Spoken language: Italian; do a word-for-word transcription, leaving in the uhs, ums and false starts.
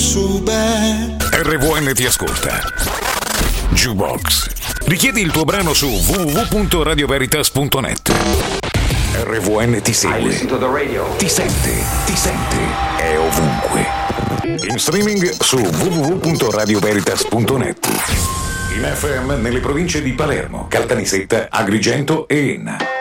so bad. R V N ti ascolta. Jukebox. Richiedi il tuo brano su w w w punto radio veritas punto net. R V N ti segue, ti sente, ti sente, è ovunque. In streaming su w w w punto radio veritas punto net. In F M nelle province di Palermo, Caltanissetta, Agrigento e Enna.